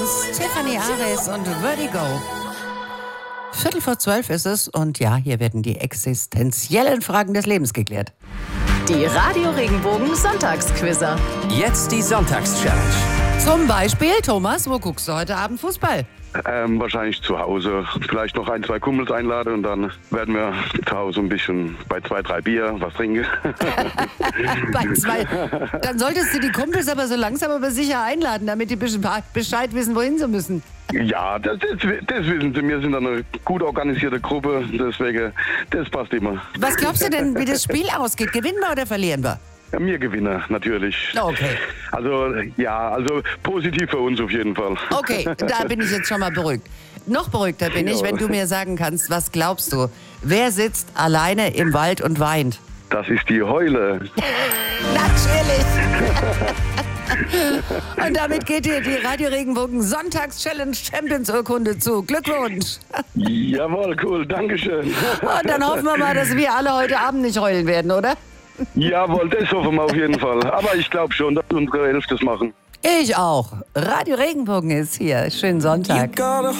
Stefanie Ares und Vertigo. 11:45 ist es und ja, hier werden die existenziellen Fragen des Lebens geklärt. Die Radio Regenbogen Sonntagsquizzer. Jetzt die Sonntagschallenge. Zum Beispiel, Thomas, wo guckst du heute Abend Fußball? Wahrscheinlich zu Hause. Vielleicht noch 1, 2 Kumpels einladen und dann werden wir zu Hause ein bisschen bei 2, 3 Bier was trinken. Bei 2. Dann solltest du die Kumpels aber so langsam aber sicher einladen, damit die Bescheid wissen, wohin sie müssen. Ja, das wissen Sie. Wir sind eine gut organisierte Gruppe, deswegen, das passt immer. Was glaubst du denn, wie das Spiel ausgeht? Gewinnen wir oder verlieren wir? Ja, wir gewinnen, natürlich. Okay. Also positiv für uns auf jeden Fall. Okay, da bin ich jetzt schon mal beruhigt. Noch beruhigter bin ich, wenn du mir sagen kannst, was glaubst du? Wer sitzt alleine im Wald und weint? Das ist die Heule. Natürlich! Und damit geht dir die Radio Regenbogen Sonntags-Challenge Champions-Urkunde zu. Glückwunsch! Jawohl, cool, dankeschön. Und dann hoffen wir mal, dass wir alle heute Abend nicht heulen werden, oder? Jawohl, das hoffen wir auf jeden Fall. Aber ich glaube schon, dass unsere Elf das machen. Ich auch. Radio Regenbogen ist hier. Schönen Sonntag.